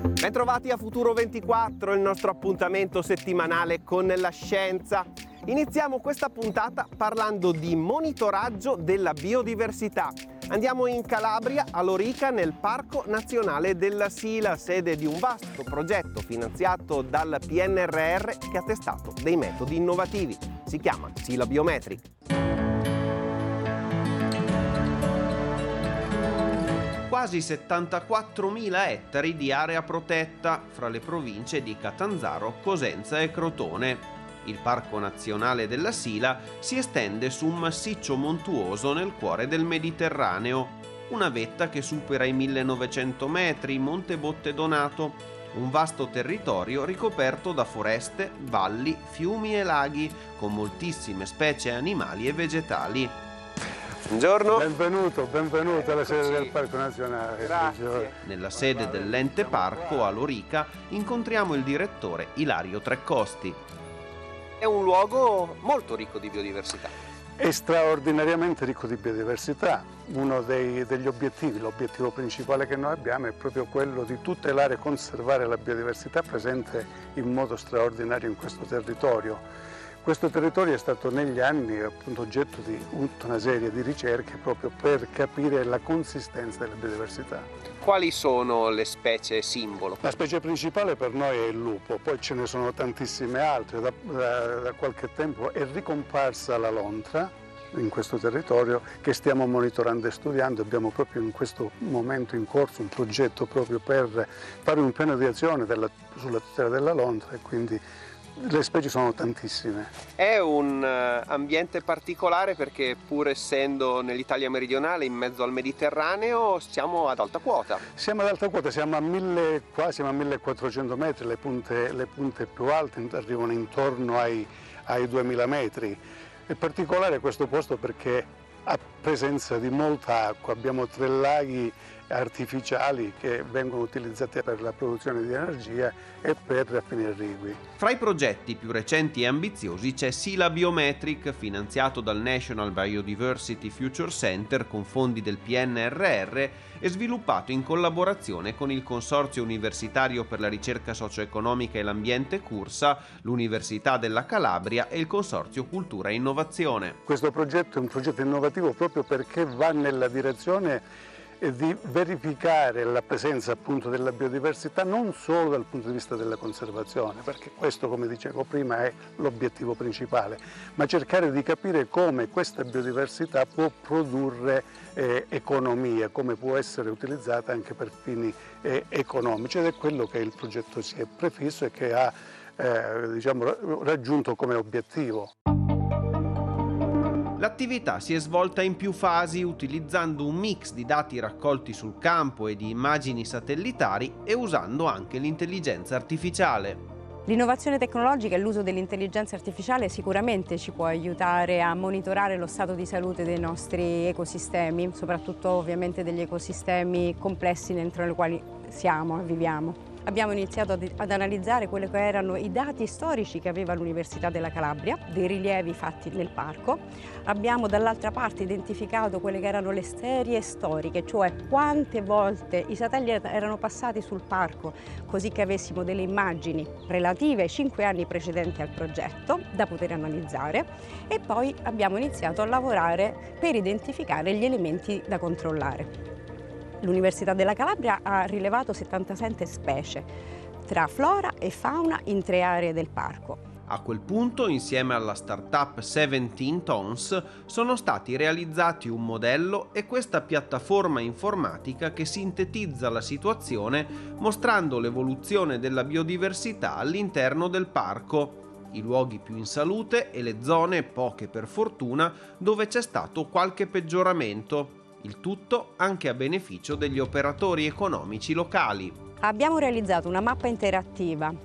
Bentrovati a Futuro 24, il nostro appuntamento settimanale con la scienza. Iniziamo questa puntata parlando di monitoraggio della biodiversità. Andiamo in Calabria, a Lorica, nel Parco Nazionale della Sila, sede di un vasto progetto finanziato dal PNRR che ha testato dei metodi innovativi. Si chiama Sila Biometric. Quasi 74.000 ettari di area protetta fra le province di Catanzaro, Cosenza e Crotone. Il Parco Nazionale della Sila si estende su un massiccio montuoso nel cuore del Mediterraneo, una vetta che supera i 1900 metri, Monte Botte Donato, un vasto territorio ricoperto da foreste, valli, fiumi e laghi, con moltissime specie animali e vegetali. Buongiorno. Benvenuto alla sede del Parco Nazionale. Grazie. Nella sede dell'ente parco a Lorica incontriamo il direttore Ilario Treccosti. È un luogo molto ricco di biodiversità. È straordinariamente ricco di biodiversità. Uno degli obiettivi, l'obiettivo principale che noi abbiamo è proprio quello di tutelare e conservare la biodiversità presente in modo straordinario in questo territorio. Questo territorio è stato negli anni appunto oggetto di tutta una serie di ricerche proprio per capire la consistenza della biodiversità. Quali sono le specie simbolo? La specie principale per noi è il lupo, poi ce ne sono tantissime altre. Da qualche tempo è ricomparsa la lontra in questo territorio che stiamo monitorando e studiando. Abbiamo proprio in questo momento in corso un progetto proprio per fare un piano di azione sulla tutela della lontra e quindi le specie sono tantissime. È un ambiente particolare perché pur essendo nell'Italia meridionale in mezzo al Mediterraneo siamo ad alta quota. Siamo ad alta quota, siamo a 1400 metri, le punte più alte arrivano intorno ai 2000 metri. È particolare questo posto perché ha presenza di molta acqua, abbiamo 3 laghi artificiali che vengono utilizzati per la produzione di energia e per fini irrigui. Fra i progetti più recenti e ambiziosi c'è Sila Biometric, finanziato dal National Biodiversity Future Center con fondi del PNRR e sviluppato in collaborazione con il Consorzio Universitario per la Ricerca Socio-Economica e l'Ambiente Cursa, l'Università della Calabria e il Consorzio Cultura e Innovazione. Questo progetto è un progetto innovativo proprio perché va nella direzione di verificare la presenza appunto della biodiversità non solo dal punto di vista della conservazione, perché questo, come dicevo prima, è l'obiettivo principale, ma cercare di capire come questa biodiversità può produrre economia, come può essere utilizzata anche per fini economici, ed è quello che il progetto si è prefisso e che ha raggiunto come obiettivo. L'attività si è svolta in più fasi utilizzando un mix di dati raccolti sul campo e di immagini satellitari e usando anche l'intelligenza artificiale. L'innovazione tecnologica e l'uso dell'intelligenza artificiale sicuramente ci può aiutare a monitorare lo stato di salute dei nostri ecosistemi, soprattutto ovviamente degli ecosistemi complessi dentro i quali siamo e viviamo. Abbiamo iniziato ad analizzare quelli che erano i dati storici che aveva l'Università della Calabria, dei rilievi fatti nel parco. Abbiamo dall'altra parte identificato quelle che erano le serie storiche, cioè quante volte i satelliti erano passati sul parco, così che avessimo delle immagini relative ai 5 anni precedenti al progetto da poter analizzare, e poi abbiamo iniziato a lavorare per identificare gli elementi da controllare. L'Università della Calabria ha rilevato 77 specie, tra flora e fauna in 3 aree del parco. A quel punto, insieme alla startup 17 Tons, sono stati realizzati un modello e questa piattaforma informatica che sintetizza la situazione mostrando l'evoluzione della biodiversità all'interno del parco, i luoghi più in salute e le zone, poche per fortuna, dove c'è stato qualche peggioramento. Il tutto anche a beneficio degli operatori economici locali. Abbiamo realizzato una mappa interattiva